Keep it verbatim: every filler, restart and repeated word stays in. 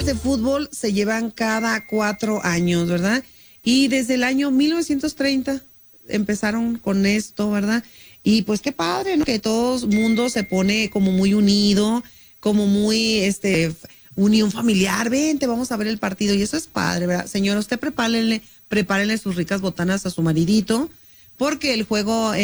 de fútbol se llevan cada cuatro años, ¿verdad? Y desde el año mil novecientos treinta empezaron con esto, ¿verdad? Y pues qué padre, ¿no? Que todo el mundo se pone como muy unido, como muy, este, unión familiar. Vente, vamos a ver el partido. Y eso es padre, ¿verdad? Señora, usted prepárenle, prepárenle sus ricas botanas a su maridito, porque el juego...